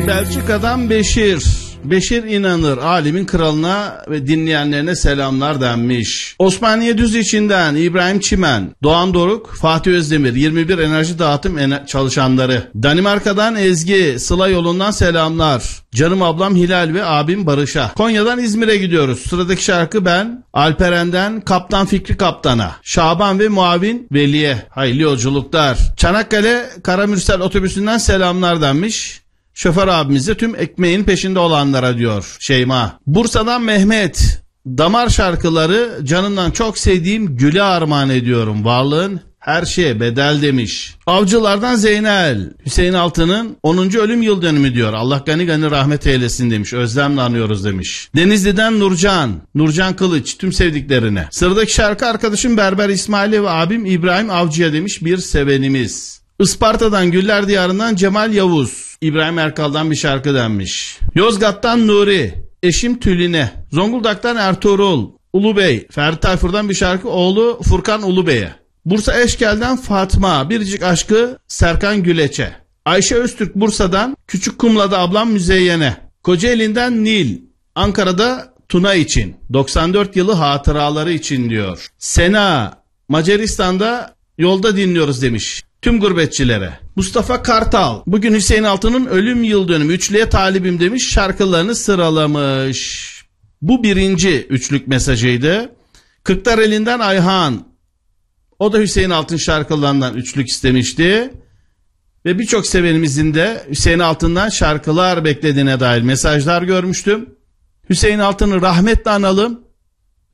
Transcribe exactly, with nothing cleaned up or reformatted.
Belçika'dan Beşir. Beşir inanır, alimin kralına ve dinleyenlerine selamlar denmiş. Osmaniye Düzüçi'nden İbrahim Çimen, Doğan Doruk, Fatih Özdemir, yirmi bir enerji dağıtım ener- çalışanları. Danimarka'dan Ezgi, Sıla yolundan selamlar. Canım ablam Hilal ve abim Barış'a. Konya'dan İzmir'e gidiyoruz. Sıradaki şarkı ben, Alperen'den Kaptan Fikri Kaptan'a. Şaban ve Muavin Veli'ye. Hayırlı yolculuklar. Çanakkale Karamürsel otobüsünden selamlar denmiş. Şoför abimize tüm ekmeğin peşinde olanlara diyor Şeyma. Bursa'dan Mehmet, damar şarkıları canından çok sevdiğim Gül'e armağan ediyorum. Varlığın her şeye bedel demiş. Avcılardan Zeynel, Hüseyin Altı'nın onuncu ölüm yıl dönümü diyor. Allah gani gani rahmet eylesin demiş. Özlemle anıyoruz demiş. Denizli'den Nurcan, Nurcan Kılıç tüm sevdiklerine. Sıradaki şarkı arkadaşım Berber İsmail'e ve abim İbrahim Avcı'ya demiş bir sevenimiz. Isparta'dan Güller Diyarı'ndan Cemal Yavuz, İbrahim Erkal'dan bir şarkı denmiş. Yozgat'tan Nuri, eşim Tülin'e. Zonguldak'tan Ertuğrul Ulubey, Ferdi Tayfur'dan bir şarkı oğlu Furkan Ulubey'e. Bursa Eşkel'den Fatma, Biricik Aşkı Serkan Güleç'e. Ayşe Öztürk Bursa'dan Küçük Kumla'da ablam Müzeyyen'e. Kocaeli'nden Nil, Ankara'da Tuna için, doksan dört yılı hatıraları için diyor. Sena, Macaristan'da yolda dinliyoruz demiş. Tüm gurbetçilere. Mustafa Kartal, bugün Hüseyin Altı'nın ölüm yıl dönümü, üçlüye talibim demiş, şarkılarını sıralamış. Bu birinci üçlük mesajıydı. Kırklareli'nden Ayhan, o da Hüseyin Altın şarkılarından üçlük istemişti. Ve birçok sevenimizin de Hüseyin Altın'dan şarkılar beklediğine dair mesajlar görmüştüm. Hüseyin Altın'ı rahmetle analım.